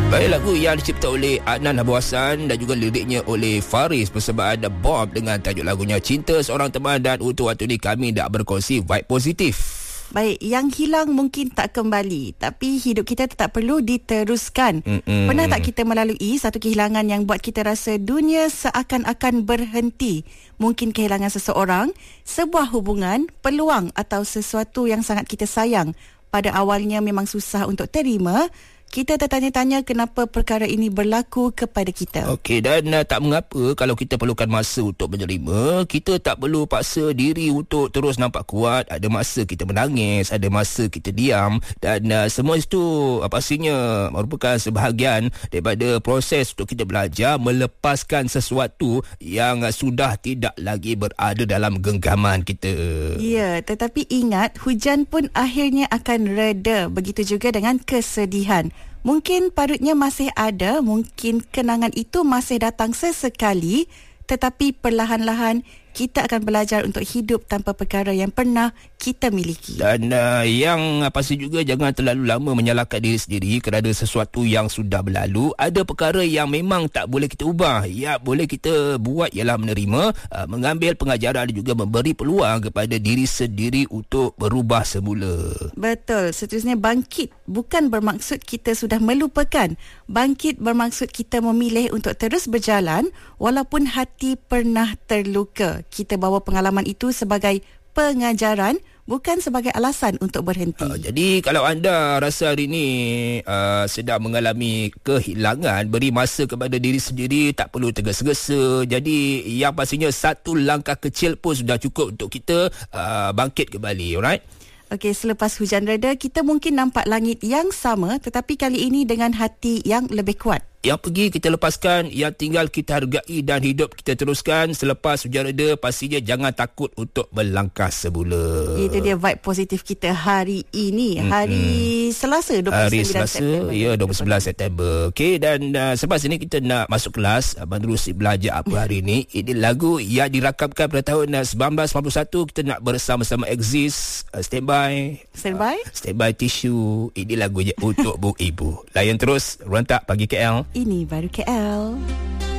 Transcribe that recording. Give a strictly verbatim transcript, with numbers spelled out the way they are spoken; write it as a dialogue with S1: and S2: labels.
S1: Baik, lagu yang dicipta oleh Adnan Abu Hassan dan juga liriknya oleh Faris bersama ada Bob dengan tajuk lagunya Cinta Seorang Teman. Dan untuk waktu ini kami nak berkongsi vibe positif.
S2: Baik, yang hilang mungkin tak kembali, tapi hidup kita tetap perlu diteruskan.
S1: Mm-mm.
S2: Pernah tak kita melalui satu kehilangan yang buat kita rasa dunia seakan-akan berhenti? Mungkin kehilangan seseorang, sebuah hubungan, peluang atau sesuatu yang sangat kita sayang. Pada awalnya memang susah untuk terima. Kita tertanya-tanya kenapa perkara ini berlaku kepada kita.
S1: Okey, dan uh, tak mengapa kalau kita perlukan masa untuk menerima. Kita tak perlu paksa diri untuk terus nampak kuat. Ada masa kita menangis, ada masa kita diam. Dan uh, semua itu uh, pastinya merupakan sebahagian daripada proses untuk kita belajar melepaskan sesuatu yang uh, sudah tidak lagi berada dalam genggaman kita.
S2: Ya, tetapi ingat, hujan pun akhirnya akan reda. Begitu juga dengan kesedihan. Mungkin parutnya masih ada, mungkin kenangan itu masih datang sesekali, tetapi perlahan-lahan kita akan belajar untuk hidup tanpa perkara yang pernah kita miliki.
S1: Dan uh, yang uh, pasti juga jangan terlalu lama menyalahkan diri sendiri kerana sesuatu yang sudah berlalu. Ada perkara yang memang tak boleh kita ubah. Ya, boleh kita buat ialah menerima, uh, mengambil pengajaran dan juga memberi peluang kepada diri sendiri untuk berubah semula.
S2: Betul. Seterusnya, bangkit bukan bermaksud kita sudah melupakan. Bangkit bermaksud kita memilih untuk terus berjalan walaupun hati pernah terluka. Kita bawa pengalaman itu sebagai pengajaran, bukan sebagai alasan untuk berhenti.
S1: Uh, jadi kalau anda rasa hari ini uh, sedang mengalami kehilangan, beri masa kepada diri sendiri, tak perlu tergesa-gesa. Jadi yang pastinya satu langkah kecil pun sudah cukup untuk kita uh, bangkit kembali, alright?
S2: Okey, selepas hujan reda, kita mungkin nampak langit yang sama tetapi kali ini dengan hati yang lebih kuat.
S1: Yang pergi kita lepaskan, yang tinggal kita hargai dan hidup kita teruskan. Selepas hujan reda, pastinya jangan takut untuk melangkah semula.
S2: Itu dia vibe positif kita hari ini. Hari mm-hmm. Selasa, dua puluh sembilan
S1: Hari Selasa,
S2: September.
S1: ya, dua puluh sembilan September. Okey, dan uh, selepas ini kita nak masuk kelas, uh, menerusi belajar apa hari ini. Ini lagu yang dirakamkan pada tahun uh, sembilan belas lapan puluh satu. Kita nak bersama-sama exist. Uh, standby.
S2: Standby?
S1: Uh, standby tisu. Ini lagunya untuk Bu Ibu. Layan terus, Rentak Pagi K L.
S2: Ini baru K L.